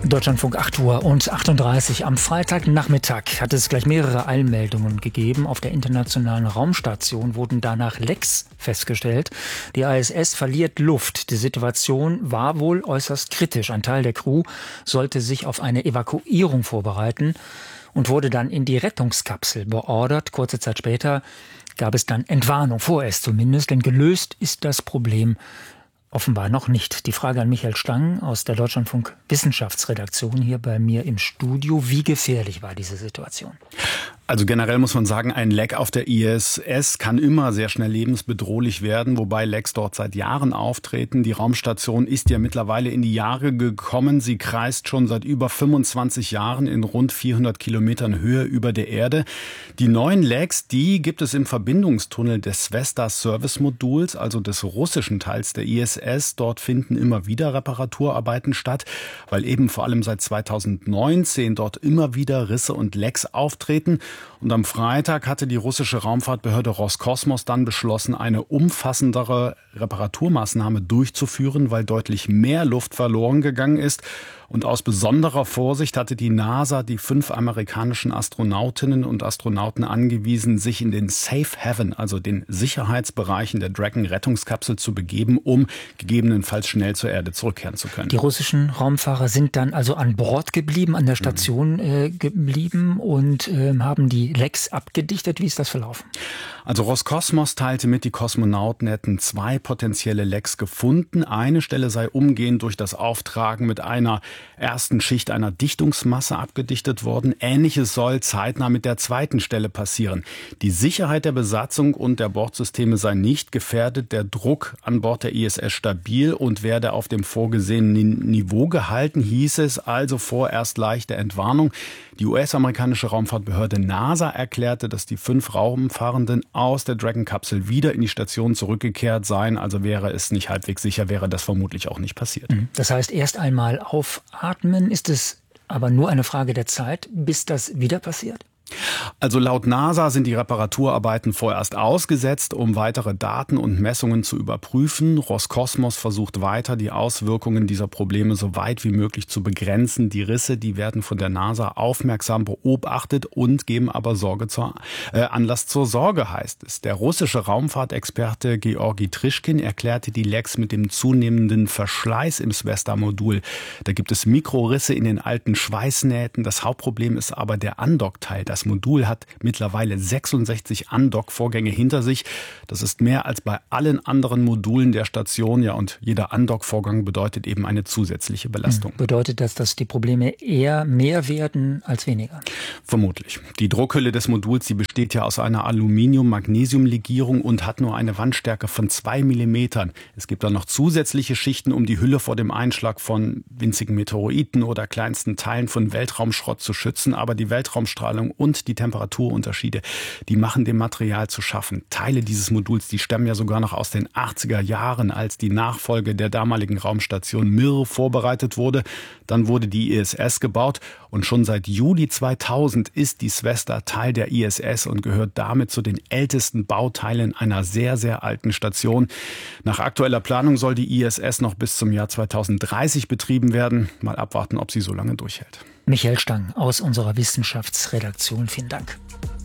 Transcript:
Deutschlandfunk 8 Uhr und 38. Am Freitagnachmittag hat es gleich mehrere Eilmeldungen gegeben. Auf der internationalen Raumstation wurden danach Lecks festgestellt. Die ISS verliert Luft. Die Situation war wohl äußerst kritisch. Ein Teil der Crew sollte sich auf eine Evakuierung vorbereiten und wurde dann in die Rettungskapsel beordert. Kurze Zeit später gab es dann Entwarnung, vorerst zumindest, denn gelöst ist das Problem offenbar noch nicht. Die Frage an Michael Stang aus der Deutschlandfunk Wissenschaftsredaktion hier bei mir im Studio. Wie gefährlich war diese Situation? Also generell muss man sagen, ein Leck auf der ISS kann immer sehr schnell lebensbedrohlich werden, wobei Lecks dort seit Jahren auftreten. Die Raumstation ist ja mittlerweile in die Jahre gekommen. Sie kreist schon seit über 25 Jahren in rund 400 Kilometern Höhe über der Erde. Die neuen Lecks, die gibt es im Verbindungstunnel des Svesda-Service-Moduls, also des russischen Teils der ISS. Dort finden immer wieder Reparaturarbeiten statt, weil eben vor allem seit 2019 dort immer wieder Risse und Lecks auftreten. Und am Freitag hatte die russische Raumfahrtbehörde Roskosmos dann beschlossen, eine umfassendere Reparaturmaßnahme durchzuführen, weil deutlich mehr Luft verloren gegangen ist. Und aus besonderer Vorsicht hatte die NASA die 5 amerikanischen Astronautinnen und Astronauten angewiesen, sich in den Safe Haven, also den Sicherheitsbereichen der Dragon-Rettungskapsel zu begeben, um gegebenenfalls schnell zur Erde zurückkehren zu können. Die russischen Raumfahrer sind dann also an Bord geblieben, an der Station geblieben und haben die Lecks abgedichtet. Wie ist das verlaufen? Also Roskosmos teilte mit, die Kosmonauten hätten 2 potenzielle Lecks gefunden. Eine Stelle sei umgehend durch das Auftragen mit einer ersten Schicht einer Dichtungsmasse abgedichtet worden. Ähnliches soll zeitnah mit der zweiten Stelle passieren. Die Sicherheit der Besatzung und der Bordsysteme sei nicht gefährdet, der Druck an Bord der ISS stabil und werde auf dem vorgesehenen Niveau gehalten, hieß es, also vorerst leichte Entwarnung. Die US-amerikanische Raumfahrtbehörde NASA erklärte, dass die 5 Raumfahrenden aus der Dragon-Kapsel wieder in die Station zurückgekehrt seien. Also wäre es nicht halbwegs sicher, wäre das vermutlich auch nicht passiert. Das heißt, erst einmal aufatmen. Ist es aber nur eine Frage der Zeit, bis das wieder passiert? Also laut NASA sind die Reparaturarbeiten vorerst ausgesetzt, um weitere Daten und Messungen zu überprüfen. Roskosmos versucht weiter, die Auswirkungen dieser Probleme so weit wie möglich zu begrenzen. Die Risse, die werden von der NASA aufmerksam beobachtet und geben aber Anlass zur Sorge, heißt es. Der russische Raumfahrtexperte Georgi Trischkin erklärte die Lecks mit dem zunehmenden Verschleiß im Svesda-Modul. Da gibt es Mikrorisse in den alten Schweißnähten. Das Hauptproblem ist aber der Andockteil. Das Modul hat mittlerweile 66 Andock-Vorgänge hinter sich. Das ist mehr als bei allen anderen Modulen der Station. Ja, und jeder Andock-Vorgang bedeutet eben eine zusätzliche Belastung. Bedeutet das, dass die Probleme eher mehr werden als weniger? Vermutlich. Die Druckhülle des Moduls, die besteht ja aus einer Aluminium-Magnesium-Legierung und hat nur eine Wandstärke von 2 Millimetern. Es gibt dann noch zusätzliche Schichten, um die Hülle vor dem Einschlag von winzigen Meteoriten oder kleinsten Teilen von Weltraumschrott zu schützen. Aber die Weltraumstrahlung und die Temperaturunterschiede, die machen dem Material zu schaffen. Teile dieses Moduls, die stammen ja sogar noch aus den 80er Jahren, als die Nachfolge der damaligen Raumstation Mir vorbereitet wurde. Dann wurde die ISS gebaut und schon seit Juli 2000 ist die Svesda Teil der ISS und gehört damit zu den ältesten Bauteilen einer sehr, sehr alten Station. Nach aktueller Planung soll die ISS noch bis zum Jahr 2030 betrieben werden. Mal abwarten, ob sie so lange durchhält. Michael Stang aus unserer Wissenschaftsredaktion. Vielen Dank.